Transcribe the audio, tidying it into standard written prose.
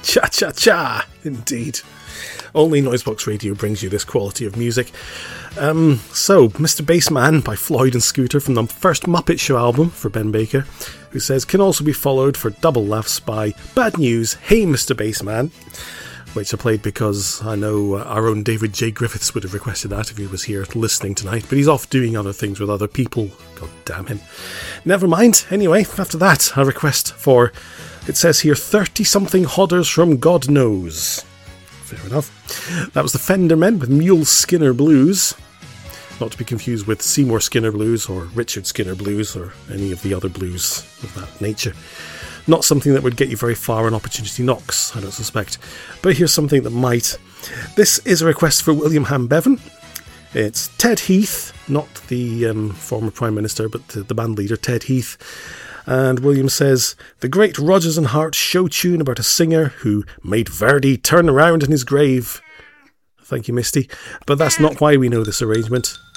Cha-cha-cha, indeed. Only Noisebox Radio brings you this quality of music. So, Mr. Bassman by Floyd and Scooter from the first Muppet Show album for Ben Baker, who says, can also be followed for double laughs by Bad News, Hey Mr. Bassman, which I played because I know our own David J. Griffiths would have requested that if he was here listening tonight, but he's off doing other things with other people. God damn him. Never mind. Anyway, after that, a request for, it says here, 30-something hodders from God Knows. Fair enough. That was the Fendermen with Mule Skinner Blues. Not to be confused with Seymour Skinner Blues or Richard Skinner Blues or any of the other blues of that nature. Not something that would get you very far on Opportunity Knocks, I don't suspect. But here's something that might. This is a request for William Ham Bevan. It's Ted Heath, not the former Prime Minister, but the band leader, Ted Heath. And William says, the great Rodgers and Hart show tune about a singer who made Verdi turn around in his grave. Thank you, Misty. But that's not why we know this arrangement.